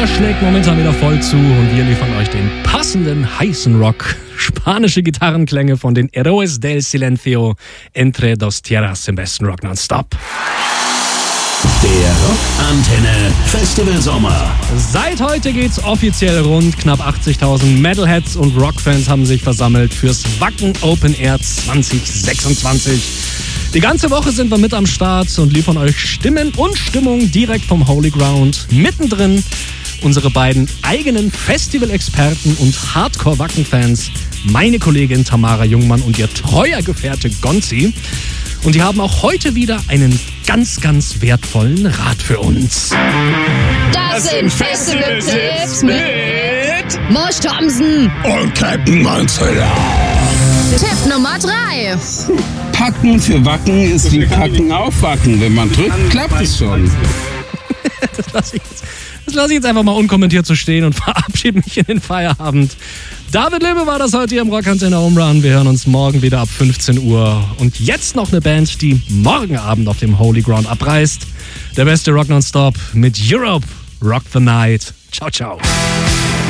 Jahr schlägt momentan wieder voll zu und wir liefern euch den passenden heißen Rock. Spanische Gitarrenklänge von den Héroes del Silencio, Entre dos Tierras im besten Rock nonstop. Der Rockantenne Festival Sommer. Seit heute geht's offiziell rund. Knapp 80.000 Metalheads und Rockfans haben sich versammelt fürs Wacken Open Air 2026. Die ganze Woche sind wir mit am Start und liefern euch Stimmen und Stimmung direkt vom Holy Ground. Mittendrin unsere beiden eigenen Festival-Experten und Hardcore-Wacken-Fans, meine Kollegin Tamara Jungmann und ihr treuer Gefährte Gonzi. Und die haben auch heute wieder einen ganz, ganz wertvollen Rat für uns. Das sind Festival-Tipps mit Mosch Thompson und Captain Manzella. Tipp Nummer 3. Packen für Wacken ist wie Packen auf Wacken. Wenn man drückt, klappt es schon. Das lasse ich jetzt einfach mal unkommentiert so stehen und verabschiede mich in den Feierabend. David Löbe war das heute hier im Rockantenne Home Run. Wir hören uns morgen wieder ab 15 Uhr. Und jetzt noch eine Band, die morgen Abend auf dem Holy Ground abreißt. Der beste Rock Nonstop mit Europe. Rock the Night. Ciao, ciao.